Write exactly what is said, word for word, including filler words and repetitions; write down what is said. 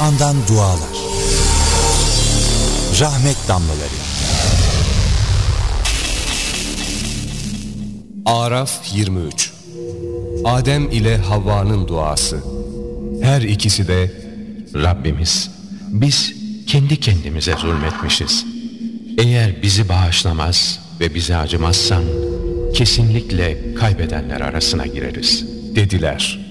Kur'an'dan dualar. Rahmet damlaları. Araf yirmi üç. Adem ile Havva'nın duası. Her ikisi de Rabbimiz, biz kendi kendimize zulmetmişiz. Eğer bizi bağışlamaz ve bize acımazsan kesinlikle kaybedenler arasına gireriz dediler.